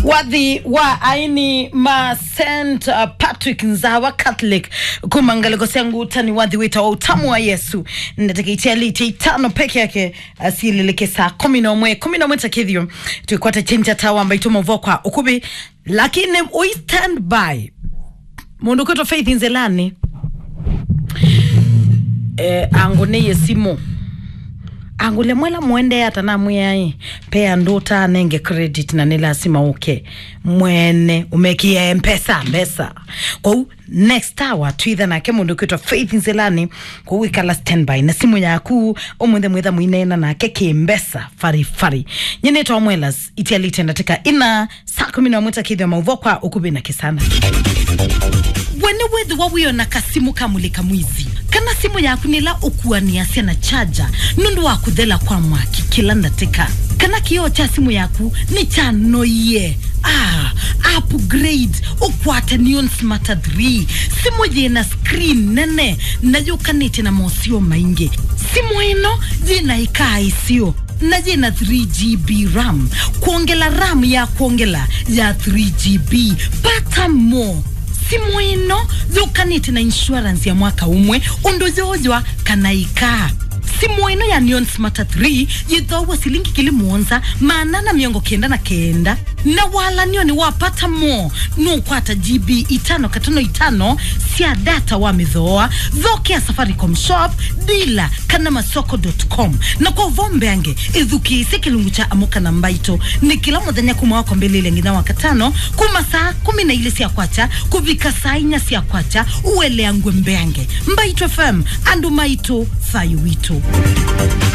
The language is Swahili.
Wadhi wa aini ma St. Patrick Nzawa Catholic kumangale kosengu utani wadhi wita wa utamu wa Yesu natakitia liti 5 peke yake asilileke saa 11 takithio tukwata chenja tawa amba itumovo kwa ukubi lakini we stand by mundu kwetu Faith Nzelani angone yesimo angule mwela mwende hata na mwai pea ndota nenge credit na nila sima uke mwene umekia mpesa kwa next hour tuitha na kemu ndukitwa Faith Nzelani kwa wikala standby na simu yaku omwende mwitha mwinena na keke mbesa fari nyene to mwelas itialite nataka ina saa 11 kidha mauvo kwa ukubi na kisana wene wedhu wawiyo na kasimu kamulika mwizi kana simu yaku nila ukuwa ni asia na charger nundu wakudhela kwa mwaki kila ndateka kana kiyo cha simu yaku ni cha noye upgrade ukwata Neon Smart 3 simu jena screen nene na yukanite na mosio mainge simu ino jena ikaa isio na jena 3GB RAM kuongela RAM ya kuongela ya 3GB pata mo simu ino yukanite na insurance ya mwaka umwe undozozwa kanaikaa simu ino ya Neon Smart 3 yithowa silingi kilimuonza maana miongo kenda na wala niyo ni wapata mo nukwata GB 5 siya data wa midhoa dhoke ya Safaricom shop dila kana masoko.com na kwa vombeange idhuki isi kilungu cha amuka na mbaito ni kila modanya kumawako mbele ile ngina wakatano kumasa 10 ile siya kwacha kuvika sainya siya kwacha uwele angwe mbeange Mbaito FM andu maito fayu wito